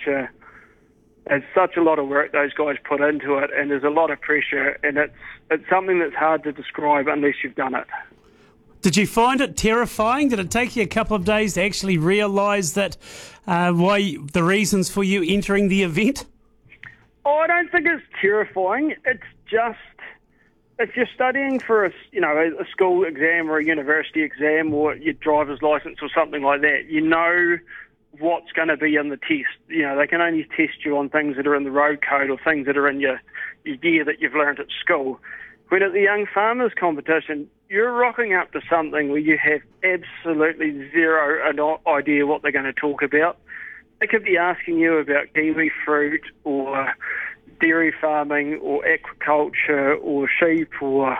agriculture is such a lot of work those guys put into it, and there's a lot of pressure, and it's something that's hard to describe unless you've done it. Did you find it terrifying? Did it take you a couple of days to actually realise that the reasons for you entering the event? Oh, I don't think it's terrifying. It's just, if you're studying for a school exam or a university exam or your driver's licence or something like that, you know what's going to be in the test. They can only test you on things that are in the road code or things that are in your gear that you've learnt at school. When at the Young Farmers competition, you're rocking up to something where you have absolutely zero idea what they're going to talk about. They could be asking you about kiwi fruit or dairy farming or aquaculture or sheep or,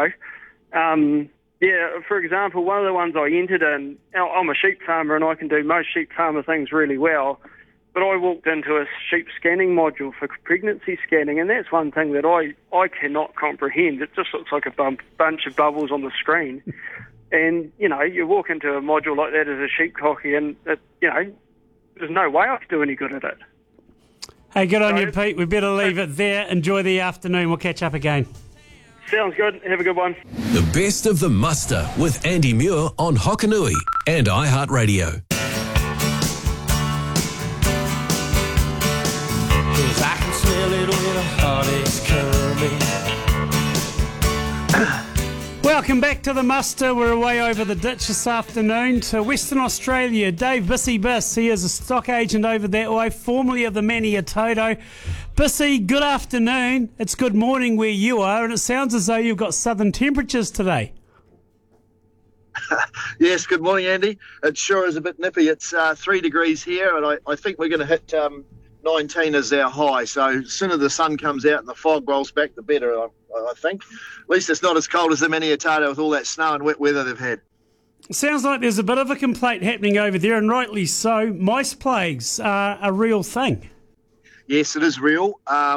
for example, one of the ones I entered in, I'm a sheep farmer and I can do most sheep farmer things really well, but I walked into a sheep scanning module for pregnancy scanning, and that's one thing that I cannot comprehend. It just looks like a bunch of bubbles on the screen. And, you walk into a module like that as a sheep cocky and, there's no way I could do any good at it. Hey, good on you, Pete. We better leave it there. Enjoy the afternoon. We'll catch up again. Sounds good. Have a good one. The best of the muster with Andy Muir on Hokanui and iHeartRadio. I can smell it when a heartache's coming. Welcome back to the muster. We're away over the ditch this afternoon to Western Australia. Dave Bissy Biss, he is a stock agent over that way, formerly of the Maniatoto. Bissy, good afternoon. It's good morning where you are, and it sounds as though you've got southern temperatures today. Yes, good morning, Andy. It sure is a bit nippy. It's 3 degrees here, and I think we're going to hit 19 as our high. So the sooner the sun comes out and the fog rolls back, the better, I think. At least it's not as cold as the Maniatoto with all that snow and wet weather they've had. Sounds like there's a bit of a complaint happening over there, and rightly so. Mice plagues are a real thing. Yes, it is real.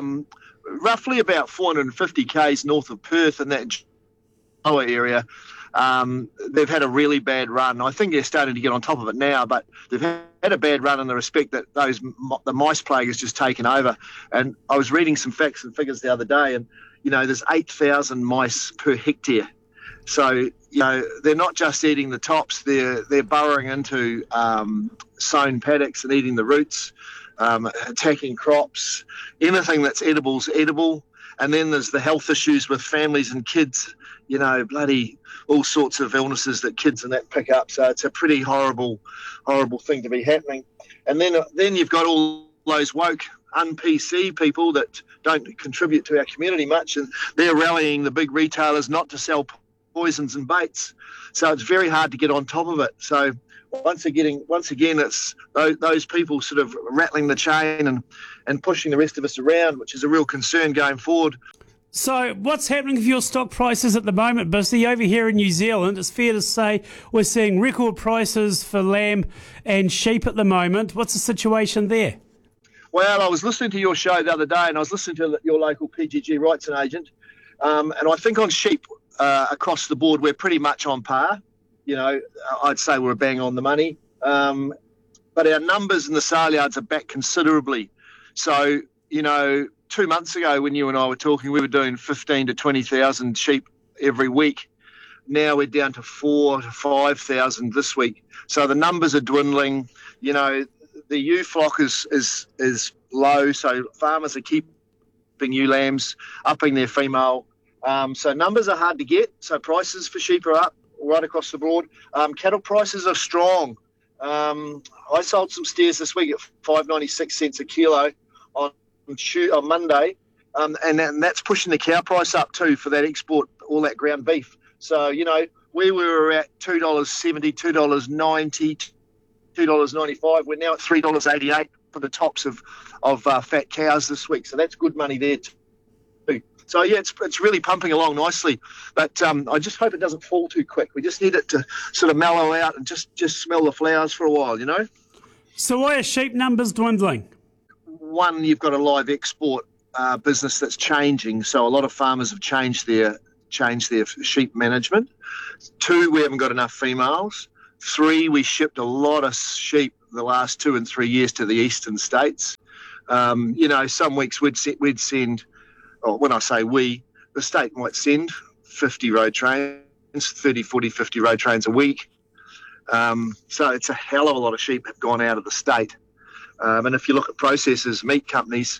Roughly about 450 k's north of Perth in that lower area, they've had a really bad run. I think they're starting to get on top of it now, but they've had a bad run in the respect that the mice plague has just taken over. And I was reading some facts and figures the other day, and there's 8,000 mice per hectare. So they're not just eating the tops; they're burrowing into sown paddocks and eating the roots, attacking crops. Anything that's edible is edible. And then there's the health issues with families and kids. Bloody all sorts of illnesses that kids and that pick up. So it's a pretty horrible thing to be happening. And then you've got all those woke un-PC people that don't contribute to our community much, and they're rallying the big retailers not to sell poisons and baits. So it's very hard to get on top of it. So once again, it's those people sort of rattling the chain and pushing the rest of us around, which is a real concern going forward. So what's happening with your stock prices at the moment, Bissy? Over here in New Zealand, it's fair to say we're seeing record prices for lamb and sheep at the moment. What's the situation there? Well, I was listening to your show the other day, and I was listening to your local PGG Wrightson agent, and I think on sheep across the board we're pretty much on par. I'd say we're bang on the money. But our numbers in the sale yards are back considerably. So, 2 months ago when you and I were talking, we were doing 15 to 20,000 sheep every week. Now we're down to 4,000 to 5,000 this week. So the numbers are dwindling. The ewe flock is low, so farmers are keeping ewe lambs, upping their female. So numbers are hard to get. So prices for sheep are up right across the board. Cattle prices are strong. I sold some steers this week at 5.96 cents a kilo on Monday, and that's pushing the cow price up too for that export, all that ground beef. So, where we were at $2.70, $2.90, $2.95, we're now at $3.88 for the tops of fat cows this week. So that's good money there too. So, yeah, it's really pumping along nicely. But I just hope it doesn't fall too quick. We just need it to sort of mellow out and just smell the flowers for a while, So why are sheep numbers dwindling? One, you've got a live export business that's changing. So a lot of farmers have changed their sheep management. 2, we haven't got enough females. 3, we shipped a lot of sheep the last 2 and 3 years to the eastern states. Some weeks we'd send, or when I say we, the state might send 50 road trains, 30, 40, 50 road trains a week. So it's a hell of a lot of sheep have gone out of the state. And if you look at processors, meat companies,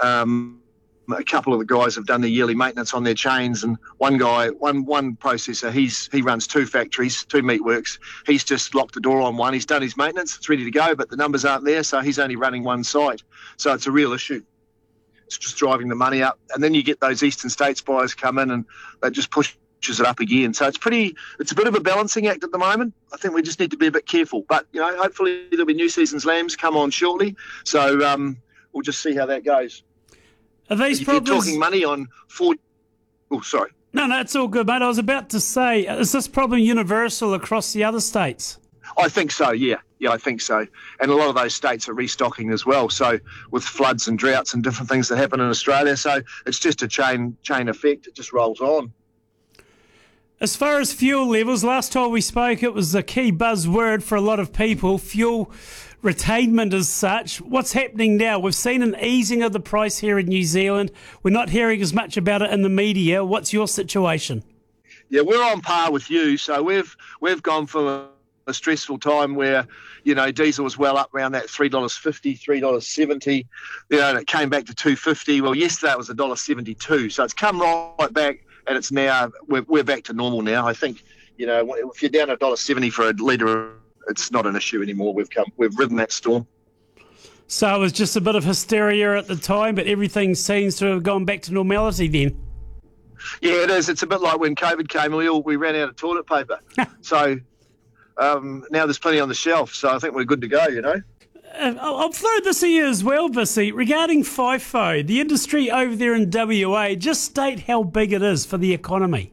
a couple of the guys have done their yearly maintenance on their chains, and one processor, he runs 2 factories, 2 meat works. He's just locked the door on one. He's done his maintenance. It's ready to go, but the numbers aren't there, so he's only running one site. So it's a real issue. It's just driving the money up. And then you get those eastern states buyers come in and that just pushes it up again. So it's a bit of a balancing act at the moment. I think we just need to be a bit careful. But, hopefully there'll be new season's lambs come on shortly. So we'll just see how that goes. Are these if problems... you're talking money on Ford... Oh, sorry. No, it's all good, mate. I was about to say, is this problem universal across the other states? I think so, yeah. Yeah, I think so. And a lot of those states are restocking as well. So with floods and droughts and different things that happen in Australia. So it's just a chain effect. It just rolls on. As far as fuel levels, last time we spoke, it was a key buzzword for a lot of people, fuel retainment as such. What's happening now? We've seen an easing of the price here in New Zealand. We're not hearing as much about it in the media. What's your situation? Yeah, we're on par with you. So we've gone from a stressful time where, diesel was well up around that $3.50, $3.70, and it came back to $2.50. Well, yesterday it was $1.72. So it's come right back, and it's now, we're back to normal now. I think, if you're down $1.70 for a litre, it's not an issue anymore. We've ridden that storm. So it was just a bit of hysteria at the time, but everything seems to have gone back to normality then. Yeah, it is. It's a bit like when COVID came, we ran out of toilet paper. So now there's plenty on the shelf. So I think we're good to go, I'll throw this at you as well, Bissy. Regarding FIFO, the industry over there in WA, just state how big it is for the economy.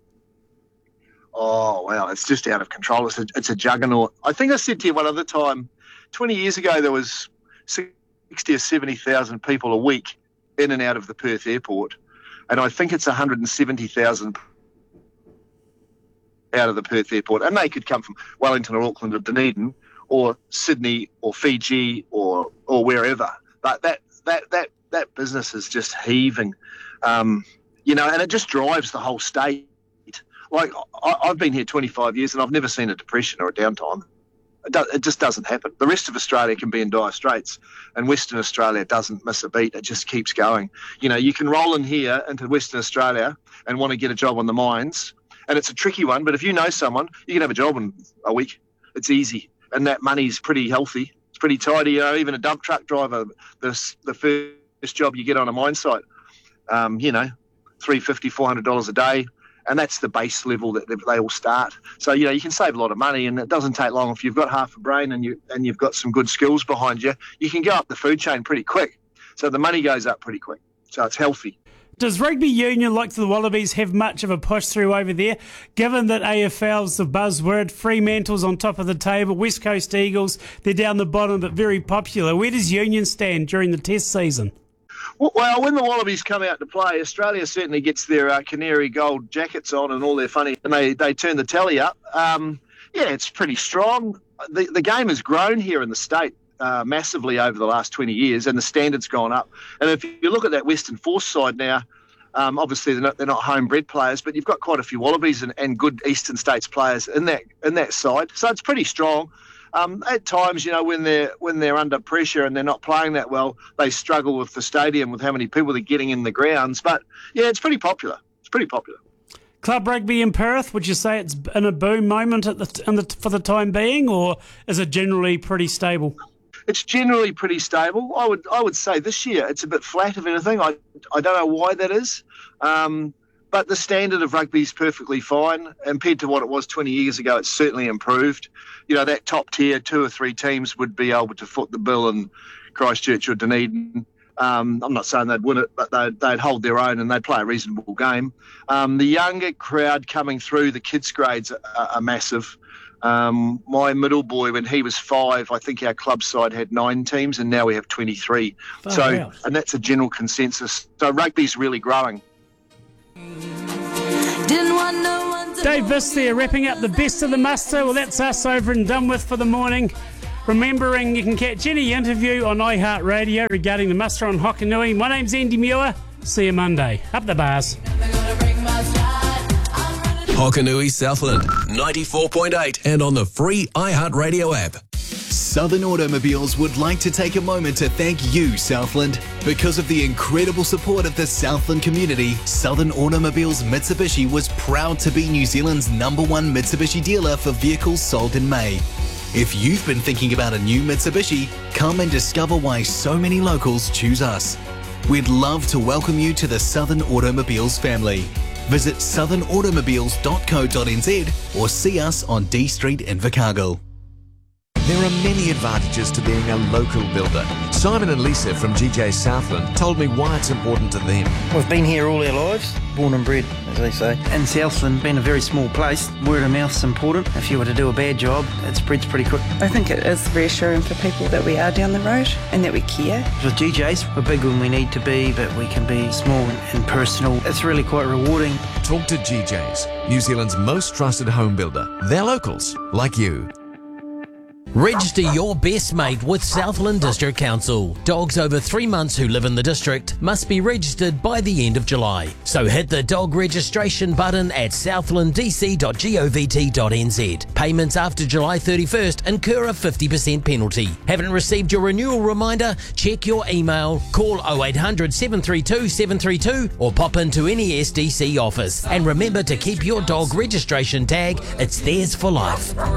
Oh, wow, it's just out of control. It's a juggernaut. I think I said to you one other time, 20 years ago there was 60 or 70,000 people a week in and out of the Perth airport. And I think it's 170,000 out of the Perth airport. And they could come from Wellington or Auckland or Dunedin or Sydney or Fiji or wherever. But that business is just heaving, and it just drives the whole state. Like, I've been here 25 years and I've never seen a depression or a downtime. It just doesn't happen. The rest of Australia can be in dire straits, and Western Australia doesn't miss a beat. It just keeps going. You can roll in here into Western Australia and want to get a job on the mines, and it's a tricky one, but if you know someone, you can have a job in a week. It's easy, and that money's pretty healthy. It's pretty tidy. Even a dump truck driver, the first job you get on a mine site, $350, $400 a day. And that's the base level that they all start. So, you can save a lot of money, and it doesn't take long. If you've got half a brain and you've got some good skills behind you, you can go up the food chain pretty quick. So the money goes up pretty quick. So it's healthy. Does rugby union like the Wallabies have much of a push through over there? Given that AFL's the buzzword, Fremantle's on top of the table, West Coast Eagles, they're down the bottom but very popular. Where does union stand during the test season? Well, when the Wallabies come out to play, Australia certainly gets their canary gold jackets on and all their funny, and they turn the tally up. It's pretty strong. The game has grown here in the state massively over the last 20 years, and the standard's gone up. And if you look at that Western Force side now, obviously they're not homebred players, but you've got quite a few Wallabies and good Eastern States players in that side. So it's pretty strong. At times, when they're under pressure and they're not playing that well, they struggle with the stadium, with how many people they're getting in the grounds. But yeah, it's pretty popular. Club rugby in Perth, would you say it's in a boom moment for the time being, or is it generally pretty stable? It's generally pretty stable. I would say this year it's a bit flat, if anything. I don't know why that is. But the standard of rugby is perfectly fine. Compared to what it was 20 years ago, it's certainly improved. That top tier, 2 or 3 teams would be able to foot the bill in Christchurch or Dunedin. I'm not saying they'd win it, but they'd hold their own and they'd play a reasonable game. The younger crowd coming through, the kids' grades are massive. My middle boy, when he was 5, I think our club side had 9 teams, and now we have 23. And that's a general consensus. So rugby's really growing. Dave Viss there, wrapping up the best of the muster. Well, that's us over and done with for the morning. Remembering you can catch any interview on iHeartRadio regarding the muster on Hokanui. My name's Andy Muir. See you Monday. Up the bars. Hokanui Southland, 94.8 and on the free iHeartRadio app. Southern Automobiles would like to take a moment to thank you, Southland. Because of the incredible support of the Southland community, Southern Automobiles Mitsubishi was proud to be New Zealand's #1 Mitsubishi dealer for vehicles sold in May. If you've been thinking about a new Mitsubishi, come and discover why so many locals choose us. We'd love to welcome you to the Southern Automobiles family. Visit southernautomobiles.co.nz or see us on D Street in Invercargill. There are many advantages to being a local builder. Simon and Lisa from GJ Southland told me why it's important to them. We've been here all our lives, born and bred, as they say. And Southland, being a very small place, word of mouth's important. If you were to do a bad job, it spreads pretty quick. I think it is reassuring for people that we are down the road and that we care. With GJ's, we're big when we need to be, but we can be small and personal. It's really quite rewarding. Talk to GJ's, New Zealand's most trusted home builder. They're locals, like you. Register your best mate with Southland District Council. Dogs over 3 months who live in the district must be registered by the end of July. So hit the dog registration button at southlanddc.govt.nz. Payments after July 31st incur a 50% penalty. Haven't received your renewal reminder? Check your email, call 0800 732 732 or pop into any SDC office. And remember to keep your dog registration tag. It's theirs for life.